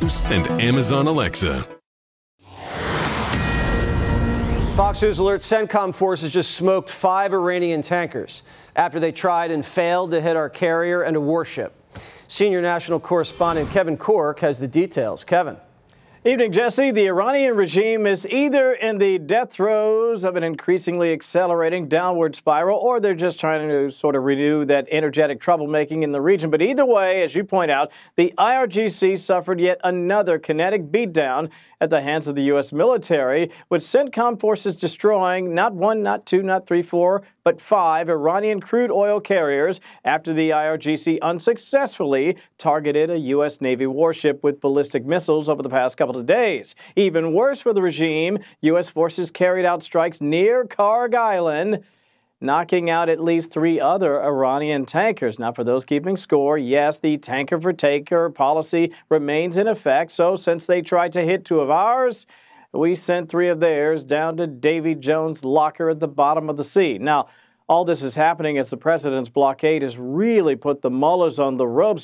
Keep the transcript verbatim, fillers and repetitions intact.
News and Amazon Alexa. Fox News alert: CENTCOM forces just smoked five Iranian tankers after they tried and failed to hit our carrier and a warship. Senior national correspondent Kevin Cork has the details. Kevin. Evening, Jesse. The Iranian regime is either in the death throes of an increasingly accelerating downward spiral, or they're just trying to sort of renew that energetic troublemaking in the region. But either way, as you point out, the I R G C suffered yet another kinetic beatdown at the hands of the U S military, with CENTCOM forces destroying not one, not two, not three, four, but five Iranian crude oil carriers after the I R G C unsuccessfully targeted a U S Navy warship with ballistic missiles over the past couple of days. Even worse for the regime, U S forces carried out strikes near Karg Island, knocking out at least three other Iranian tankers. Now, for those keeping score, yes, the tanker for taker policy remains in effect. So since they tried to hit two of ours, we sent three of theirs down to Davy Jones' locker at the bottom of the sea. Now, all this is happening as the president's blockade has really put the mullahs on the ropes.